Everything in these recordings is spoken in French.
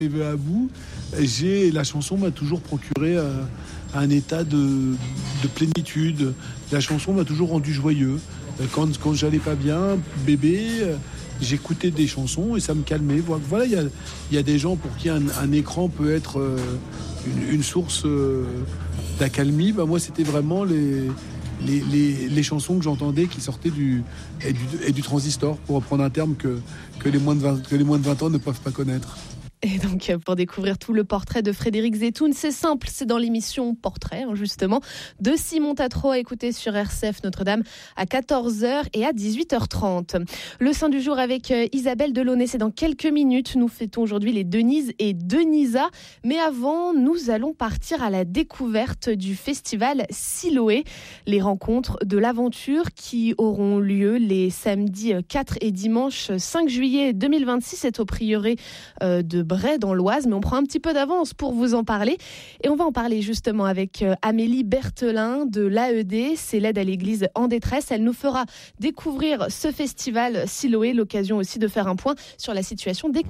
arrivé à bout, la chanson m'a toujours procuré un état de plénitude. La chanson m'a toujours rendu joyeux. Quand j'allais pas bien, bébé, j'écoutais des chansons et ça me calmait. Voilà, il y a des gens pour qui un écran peut être une source d'accalmie. Moi, c'était vraiment les chansons que j'entendais qui sortaient du transistor, pour reprendre un terme que les moins de 20 ans ne peuvent pas connaître. Et donc, pour découvrir tout le portrait de Frédéric Zetoun, c'est simple, c'est dans l'émission Portrait, justement, de Simon Tatro, à écouter sur RCF Notre-Dame à 14h et à 18h30. Le Saint du jour avec Isabelle Delaunay, c'est dans quelques minutes. Nous fêtons aujourd'hui les Denise et Denisa. Mais avant, nous allons partir à la découverte du festival Siloé. Les rencontres de l'aventure qui auront lieu les samedis 4 et dimanche 5 juillet 2026. C'est au prieuré de Bray dans l'Oise, mais on prend un petit peu d'avance pour vous en parler. Et on va en parler justement avec Amélie Berthelin de l'AED, c'est l'aide à l'église en détresse. Elle nous fera découvrir ce festival Siloé, l'occasion aussi de faire un point sur la situation des...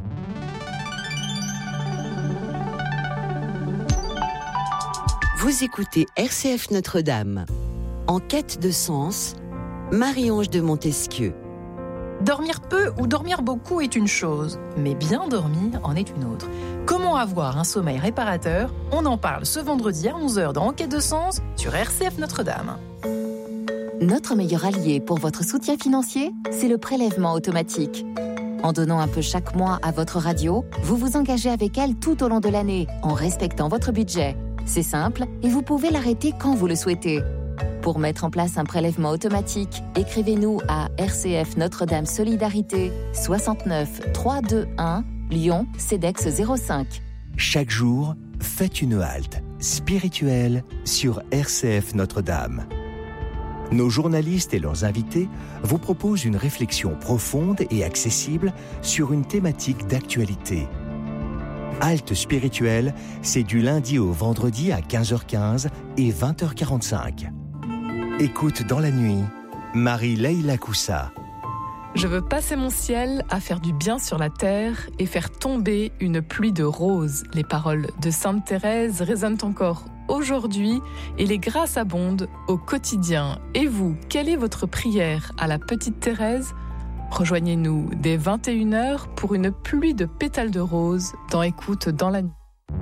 Vous écoutez RCF Notre-Dame. En quête de sens, Marie-Ange de Montesquieu. Dormir peu ou dormir beaucoup est une chose, mais bien dormir en est une autre. Comment avoir un sommeil réparateur ? On en parle ce vendredi à 11h dans Enquête de sens sur RCF Notre-Dame. Notre meilleur allié pour votre soutien financier, c'est le prélèvement automatique. En donnant un peu chaque mois à votre radio, vous vous engagez avec elle tout au long de l'année, en respectant votre budget. C'est simple et vous pouvez l'arrêter quand vous le souhaitez. Pour mettre en place un prélèvement automatique, écrivez-nous à RCF Notre-Dame Solidarité 69 321 Lyon CEDEX 05. Chaque jour, faites une halte spirituelle sur RCF Notre-Dame. Nos journalistes et leurs invités vous proposent une réflexion profonde et accessible sur une thématique d'actualité. Halte spirituelle, c'est du lundi au vendredi à 15h15 et 20h45. Écoute dans la nuit, Marie-Leila Coussa. Je veux passer mon ciel à faire du bien sur la terre et faire tomber une pluie de roses. Les paroles de Sainte Thérèse résonnent encore aujourd'hui et les grâces abondent au quotidien. Et vous, quelle est votre prière à la petite Thérèse ? Rejoignez-nous dès 21h pour une pluie de pétales de roses dans Écoute dans la nuit.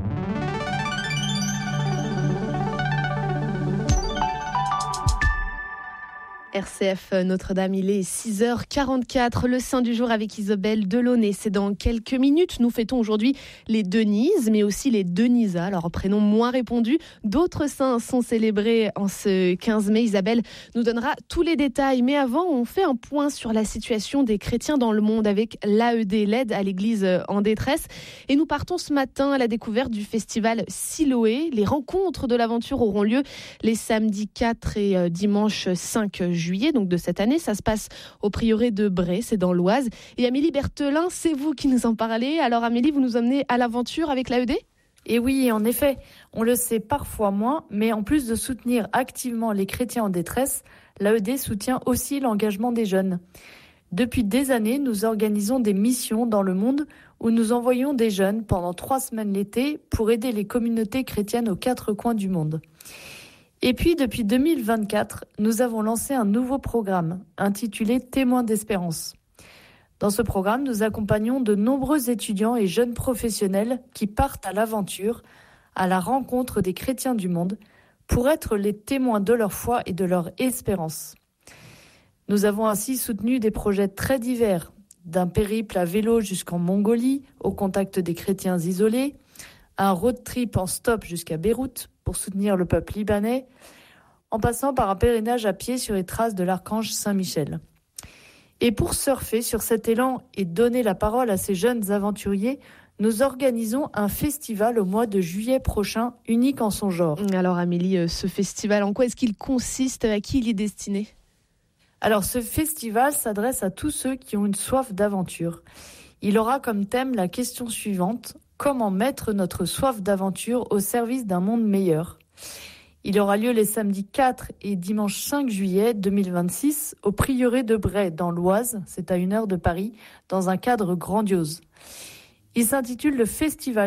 RCF Notre-Dame, il est 6h44, le Saint du jour avec Isabelle Delaunay. C'est dans quelques minutes. Nous fêtons aujourd'hui les Denise, mais aussi les Denisa, leur prénom moins répandu. D'autres saints sont célébrés en ce 15 mai. Isabelle nous donnera tous les détails. Mais avant, on fait un point sur la situation des chrétiens dans le monde avec l'AED, l'aide à l'église en détresse. Et nous partons ce matin à la découverte du festival Siloé. Les rencontres de l'aventure auront lieu les samedis 4 et dimanche 5 juillet, donc de cette année. Ça se passe au prieuré de Bray, c'est dans l'Oise. Et Amélie Berthelin, c'est vous qui nous en parlez. Alors Amélie, vous nous emmenez à l'aventure avec l'AED ? Et oui, en effet, on le sait parfois moins, mais en plus de soutenir activement les chrétiens en détresse, l'AED soutient aussi l'engagement des jeunes. Depuis des années, nous organisons des missions dans le monde où nous envoyons des jeunes pendant 3 semaines l'été pour aider les communautés chrétiennes aux 4 coins du monde. Et puis, depuis 2024, nous avons lancé un nouveau programme intitulé Témoins d'espérance. Dans ce programme, nous accompagnons de nombreux étudiants et jeunes professionnels qui partent à l'aventure, à la rencontre des chrétiens du monde, pour être les témoins de leur foi et de leur espérance. Nous avons ainsi soutenu des projets très divers, d'un périple à vélo jusqu'en Mongolie, au contact des chrétiens isolés, un road trip en stop jusqu'à Beyrouth pour soutenir le peuple libanais, en passant par un pèlerinage à pied sur les traces de l'archange Saint-Michel. Et pour surfer sur cet élan et donner la parole à ces jeunes aventuriers, nous organisons un festival au mois de juillet prochain, unique en son genre. Alors Amélie, ce festival, en quoi est-ce qu'il consiste ? À qui il est destiné ? Alors ce festival s'adresse à tous ceux qui ont une soif d'aventure. Il aura comme thème la question suivante: comment mettre notre soif d'aventure au service d'un monde meilleur ? Il aura lieu les samedis 4 et dimanche 5 juillet 2026 au prieuré de Bray dans l'Oise, c'est à 1 heure de Paris, dans un cadre grandiose. Il s'intitule le Festival